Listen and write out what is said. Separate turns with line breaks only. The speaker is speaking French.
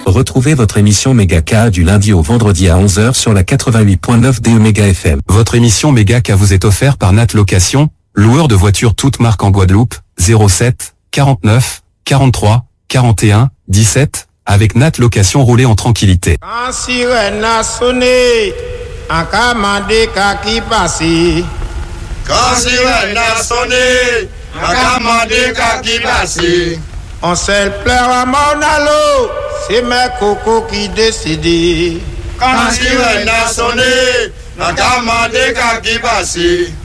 Retrouvez votre émission Méga du lundi au vendredi à 11h sur la 88.9 DE Méga FM.
Votre émission Méga vous est offerte par Nat Location, loueur de voitures toutes marques en Guadeloupe, 07 49 43 41 17, avec Nat Location, roulez en tranquillité.
Quand sirène a sonné, en commandé qui passé.
Quand sirène a sonné, en commandé qui passé.
On se pleure à mon allo, c'est mes cocos qui décident.
Quand sirène a sonné, en commandé qui passé.